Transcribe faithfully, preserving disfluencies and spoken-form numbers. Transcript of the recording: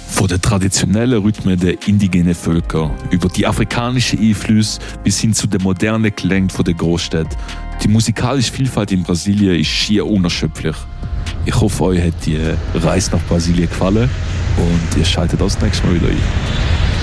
Von den traditionellen Rhythmen der indigenen Völker über die afrikanischen Einflüsse bis hin zu den modernen Klängen der Großstädte. Die musikalische Vielfalt in Brasilien ist schier unerschöpflich. Ich hoffe, euch hat die Reise nach Brasilien gefallen und ihr schaltet auch das nächste Mal wieder ein.